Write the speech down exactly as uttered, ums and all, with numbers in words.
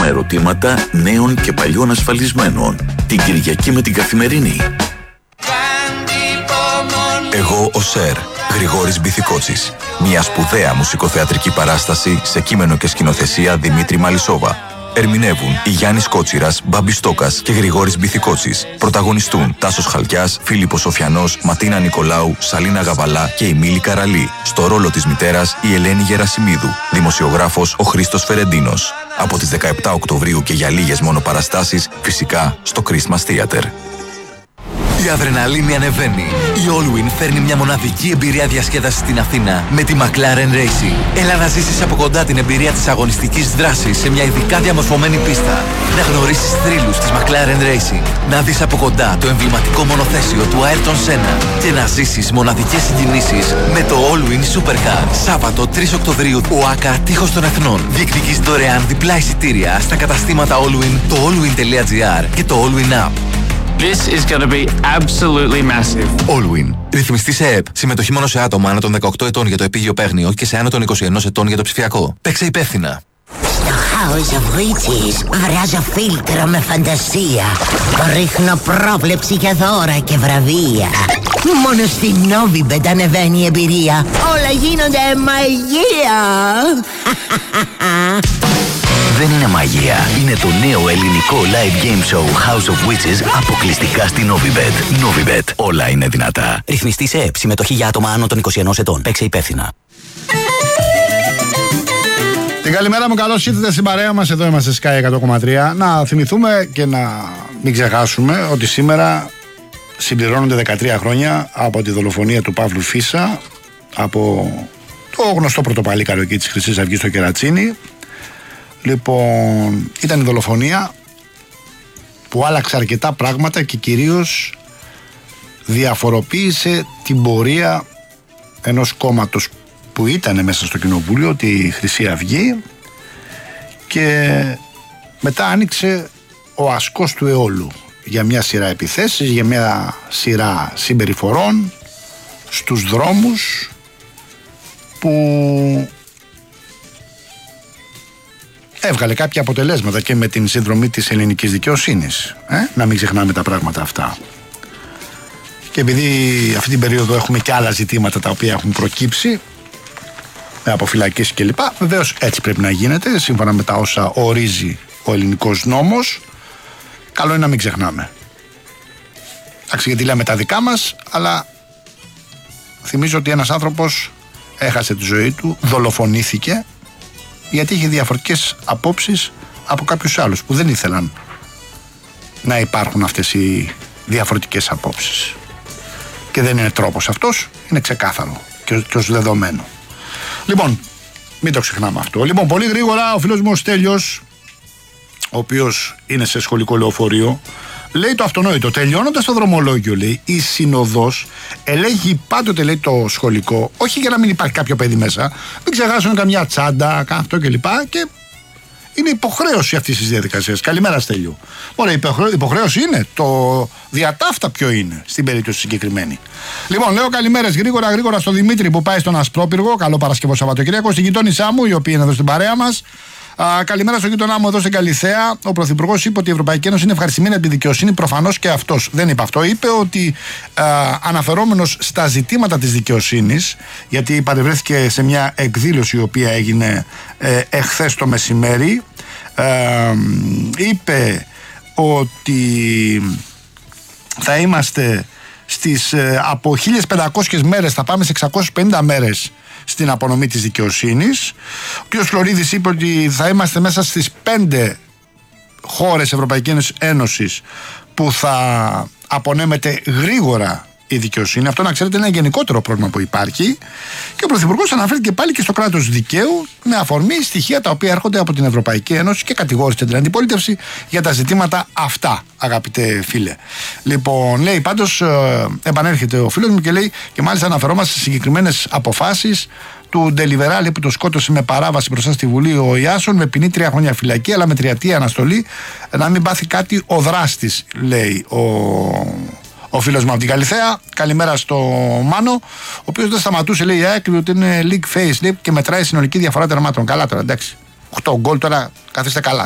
ερωτήματα νέων και παλιών ασφαλισμένων. Την Κυριακή με την Καθημερινή. Εγώ ο Σερ, Γρηγόρης Μπιθικότσης. Μια σπουδαία μουσικοθεατρική παράσταση σε κείμενο και σκηνοθεσία Δημήτρη Μαλισσόβα. Ερμηνεύουν η Γιάννης Κότσιρας, Μπάμπης Στόκας και Γρηγόρης Μπιθικότσης. Πρωταγωνιστούν Τάσος Χαλκιάς, Φίλιππος Σοφιανός, Ματίνα Νικολάου, Σαλίνα Γαβαλά και η Μίλη Καραλή. Στο ρόλο της μητέρας η Ελένη Γερασιμίδου. Δημοσιογράφος ο Χρήστος Φερεντίνος. Από τις δεκαεπτά Οκτωβρίου και για λίγες μόνο παραστάσεις, φυσικά στο Christmas Theater. Η αδρεναλίνη ανεβαίνει. Η Allwyn φέρνει μια μοναδική εμπειρία διασκέδασης στην Αθήνα με τη McLaren Racing. Έλα να ζήσεις από κοντά την εμπειρία της αγωνιστικής δράσης σε μια ειδικά διαμορφωμένη πίστα. Να γνωρίσεις θρύλους της McLaren Racing. Να δεις από κοντά το εμβληματικό μονοθέσιο του Ayrton Senna. Και να ζήσεις μοναδικές συγκινήσεις με το Allwyn Supercar. Σάββατο τρεις Οκτωβρίου, ο ΆΚΑ Τείχος των Εθνών. Διεκδικείς δωρεάν διπλά εισιτήρια στα καταστήματα Allwyn, το allwyn.gr και το Allwyn App. This is going to be absolutely massive. Allwyn. Ρυθμιστή σε ΕΕΠ. Συμμετοχή μόνο σε άτομα άνω των δεκαοκτώ ετών για το επίγειο παίγνιο και σε άνω των είκοσι ένα ετών για το ψηφιακό. Παίξε υπεύθυνα. Στο House of Witches βράζω φίλτρο με φαντασία. Ρίχνω πρόβλεψη για δώρα και βραβεία. Μόνο στην Novibet ανεβαίνει η εμπειρία. Όλα γίνονται μαγεία. Δεν είναι μαγεία. Είναι το νέο ελληνικό live game show House of Witches αποκλειστικά στη Novibet. Novibet. Όλα είναι δυνατά. Ρυθμιστή σε ΕΕΠ. Συμμετοχή για άτομα άνω των είκοσι ένα ετών. Παίξε υπεύθυνα. Την καλημέρα μου, καλώς ήρθατε στην παρέα μας. Εδώ είμαστε Sky εκατό κόμμα τρία. Να θυμηθούμε και να μην ξεχάσουμε ότι σήμερα συμπληρώνονται δεκατρία χρόνια από τη δολοφονία του Παύλου Φίσα από το γνωστό πρωτοπαλίκαρο εκεί της Χρυσής Αυγής στο Κερατσίνι. Λοιπόν, ήταν η δολοφονία που άλλαξε αρκετά πράγματα και κυρίως διαφοροποίησε την πορεία ενός κόμματος που ήταν μέσα στο κοινοβούλιο, τη Χρυσή Αυγή, και μετά άνοιξε ο ασκός του αιώλου για μια σειρά επιθέσεις, για μια σειρά συμπεριφορών στους δρόμους που έβγαλε κάποια αποτελέσματα και με την συνδρομή της ελληνικής δικαιοσύνης. Ε? Να μην ξεχνάμε τα πράγματα αυτά. Και επειδή αυτή την περίοδο έχουμε και άλλα ζητήματα τα οποία έχουν προκύψει, με αποφυλακίσεις κλπ. Βεβαίως έτσι πρέπει να γίνεται, σύμφωνα με τα όσα ορίζει ο ελληνικός νόμος. Καλό είναι να μην ξεχνάμε. Εντάξει, γιατί λέμε τα δικά μας, αλλά θυμίζω ότι ένας άνθρωπος έχασε τη ζωή του, δολοφονήθηκε, γιατί είχε διαφορετικές απόψεις από κάποιους άλλους που δεν ήθελαν να υπάρχουν αυτές οι διαφορετικές απόψεις. Και δεν είναι τρόπος αυτός, είναι ξεκάθαρο και, και ως δεδομένο. Λοιπόν, μην το ξεχνάμε αυτό. Λοιπόν, πολύ γρήγορα ο φίλος μου ο Στέλιος, ο οποίος είναι σε σχολικό λεωφορείο, λέει το αυτονόητο. Τελειώνοντας το δρομολόγιο, λέει, η συνοδός ελέγχει πάντοτε, λέει, το σχολικό, όχι για να μην υπάρχει κάποιο παιδί μέσα, μην ξεχάσουν καμιά τσάντα, αυτό κλπ. Και είναι υποχρέωση αυτή τη διαδικασία. Καλημέρα, Στέλιο. Ωραία, υποχρέωση είναι. Το διατάφτα ποιο είναι στην περίπτωση συγκεκριμένη. Λοιπόν, λέω καλημέρες γρήγορα γρήγορα στον Δημήτρη που πάει στον Ασπρόπυργο. Καλό Παρασκευό Σαββατοκύριακο. Στην γειτόνισά μου, η οποία είναι εδώ στην παρέα μας. Α, καλημέρα στον γείτονά μου εδώ στην Καλιθέα. Ο Πρωθυπουργός είπε ότι η Ευρωπαϊκή Ένωση είναι ευχαριστημένη από τη δικαιοσύνη. Προφανώς και αυτός δεν είπε αυτό. Είπε ότι α, αναφερόμενος στα ζητήματα της δικαιοσύνης, γιατί παρευρέθηκε σε μια εκδήλωση η οποία έγινε ε, εχθές το μεσημέρι, ε, είπε ότι θα είμαστε στις ε, από χίλιες πεντακόσιες μέρες θα πάμε σε εξακόσιες πενήντα μέρες στην απονομή της δικαιοσύνης. Ο κ. Φλωρίδης είπε ότι θα είμαστε μέσα στις πέντε χώρες Ευρωπαϊκής Ένωσης που θα απονέμεται γρήγορα η δικαιοσύνη. Αυτό, να ξέρετε, είναι ένα γενικότερο πρόβλημα που υπάρχει. Και ο Πρωθυπουργός αναφέρθηκε πάλι και στο κράτος δικαίου με αφορμή στοιχεία τα οποία έρχονται από την Ευρωπαϊκή Ένωση και κατηγόρησε την αντιπολίτευση για τα ζητήματα αυτά, αγαπητέ φίλε. Λοιπόν, λέει πάντως, ε, επανέρχεται ο φίλος μου και λέει, και μάλιστα αναφερόμαστε σε συγκεκριμένες αποφάσεις του Ντελιβεράλη που το σκότωσε με παράβαση μπροστά στη Βουλή ο Ιάσον, με ποινή τρία χρόνια φυλακή, αλλά με τριετία αναστολή, να μην πάθει κάτι ο δράστης, λέει ο. Ο φίλος μου από την Καλιθέα. Καλημέρα στο Μάνο, ο οποίος δεν σταματούσε, λέει, άκρη ότι είναι league face, λέει, και μετράει συνολική διαφορά τερμάτων. Καλά τώρα, εντάξει. οκτώ γκολ τώρα, καθίστε καλά.